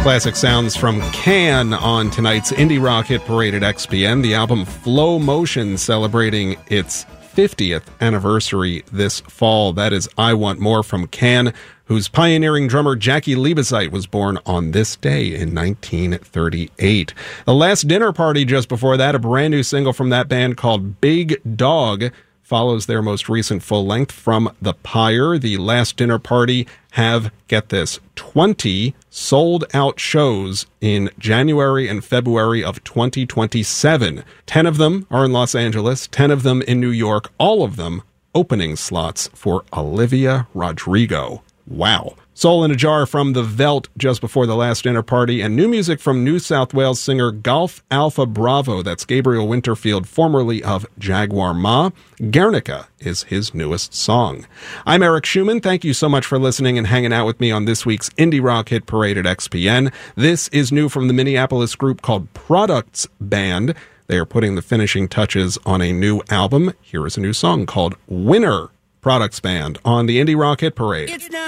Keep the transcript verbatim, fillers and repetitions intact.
Classic sounds from Can on tonight's Indie Rock Hit Parade at X P N. The album Flow Motion celebrating its fiftieth anniversary this fall. That is I Want More from Can, whose pioneering drummer Jackie Liebezeit was born on this day in nineteen thirty-eight. The Last Dinner Party just before that, a brand new single from that band called Big Dog, follows their most recent full-length From the Pyre. The Last Dinner Party have, get this, twenty sold-out shows in January and February of twenty twenty-seven. ten of them are in Los Angeles, ten of them in New York, all of them opening slots for Olivia Rodrigo. Wow. Soul in a Jar from The Veldt just before The Last Dinner Party, and new music from New South Wales singer Golf Alpha Bravo. That's Gabriel Winterfield, formerly of Jaguar Ma. Guernica is his newest song. I'm Eric Schumann. Thank you so much for listening and hanging out with me on this week's Indie Rock Hit Parade at X P N. This is new from the Minneapolis group called Products Band. They are putting the finishing touches on a new album. Here is a new song called Winner. Products Band on the Indie Rock Hit Parade. It's now